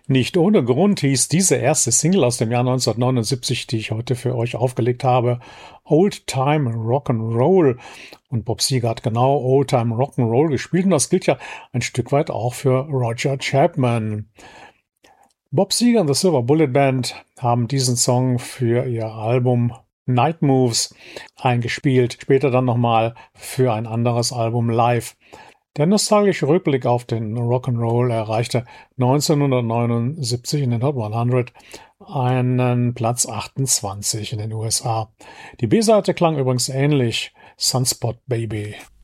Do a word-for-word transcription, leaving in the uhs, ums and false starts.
Nicht ohne Grund hieß diese erste Single aus dem Jahr neunzehnhundertneunundsiebzig, die ich heute für euch aufgelegt habe, Old Time Rock'n'Roll. Und Bob Seger hat genau Old Time Rock'n'Roll gespielt und das gilt ja ein Stück weit auch für Roger Chapman. Bob Seger und the Silver Bullet Band haben diesen Song für ihr Album Night Moves eingespielt, später dann nochmal für ein anderes Album Live. Der nostalgische Rückblick auf den Rock'n'Roll erreichte neunzehnhundertneunundsiebzig in den Hot hundert einen Platz achtundzwanzig in den U S A. Die B-Seite klang übrigens ähnlich, Sunspot Baby.